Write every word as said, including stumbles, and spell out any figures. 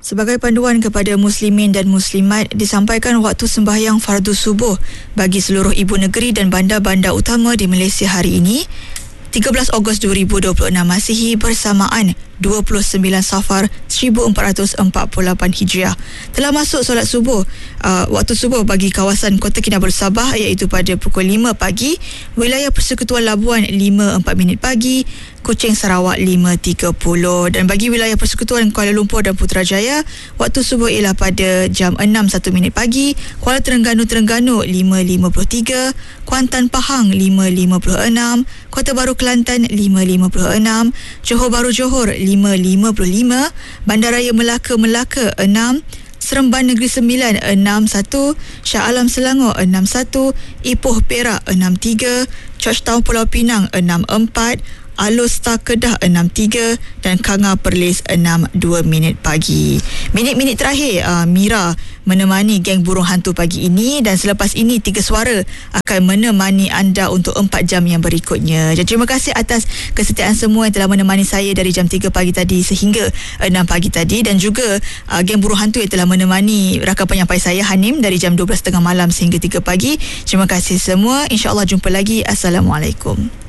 Sebagai panduan kepada muslimin dan muslimat, disampaikan waktu sembahyang fardu subuh bagi seluruh ibu negeri dan bandar-bandar utama di Malaysia hari ini, tiga belas Ogos dua ribu dua puluh enam Masihi, bersamaan dua puluh sembilan Safar seribu empat ratus empat puluh lapan Hijriah. Telah masuk solat subuh, uh, waktu subuh bagi kawasan Kota Kinabalu Sabah, iaitu pada pukul lima pagi, wilayah Persekutuan Labuan lima empat minit pagi, Kuching Sarawak lima tiga puluh, dan bagi wilayah Persekutuan Kuala Lumpur dan Putrajaya, waktu subuh ialah pada jam enam satu minit pagi, Kuala Terengganu Terengganu lima lima puluh tiga, Kuantan Pahang lima lima puluh enam, Kota Baru Kelantan lima lima puluh enam, Johor Bahru Johor lima lima puluh lima, Bandaraya Melaka Melaka enam, Seremban Negeri Sembilan enam satu, Shah Alam Selangor enam satu, Ipoh Perak enam tiga, Georgetown Pulau Pinang enam empat, Alor Star Kedah enam tiga dan Kanga Perlis enam dua minit pagi. Minit-minit terakhir uh, Mira menemani geng burung hantu pagi ini, dan selepas ini Tiga Suara akan menemani anda untuk empat jam yang berikutnya. Jadi terima kasih atas kesetiaan semua yang telah menemani saya dari jam tiga pagi tadi sehingga enam pagi tadi, dan juga uh, geng burung hantu yang telah menemani rakan penyampai saya Hanim dari jam dua belas tiga puluh malam sehingga tiga pagi. Terima kasih semua. InsyaAllah jumpa lagi. Assalamualaikum.